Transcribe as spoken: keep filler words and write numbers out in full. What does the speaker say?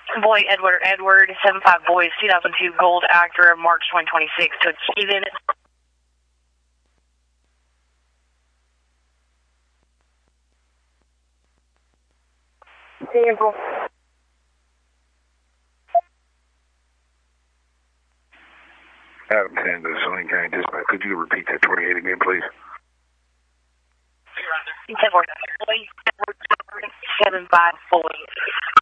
Boy Edward Edward, seven five Boys, two thousand two Gold Acura, March twenty twenty-six to Steven. Sample. Adam Sanders, Saline County Dispatch. Could you repeat that twenty-eight again, please? seven five Boys.